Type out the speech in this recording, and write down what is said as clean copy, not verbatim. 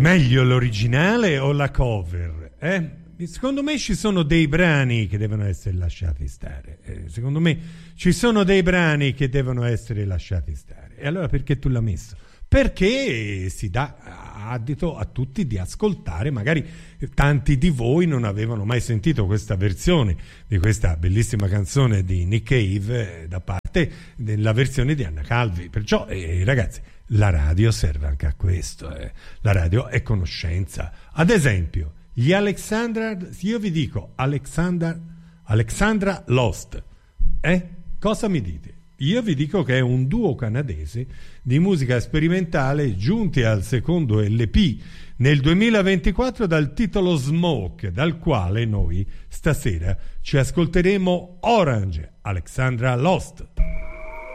Meglio l'originale o la cover? Secondo me ci sono dei brani che devono essere lasciati stare. Secondo me ci sono dei brani che devono essere lasciati stare. E allora perché tu l'hai messo? Perché si dà adito a tutti di ascoltare, magari tanti di voi non avevano mai sentito questa versione di questa bellissima canzone di Nick Cave da parte della versione di Anna Calvi. Perciò ragazzi, la radio serve anche a questo, la radio è conoscenza. Ad esempio gli Alexandra, io vi dico Alexandra Lost, cosa mi dite? Io vi dico che è un duo canadese di musica sperimentale giunti al secondo LP nel 2024 dal titolo Smoke, dal quale noi stasera ci ascolteremo Orange, Alexandra Lost.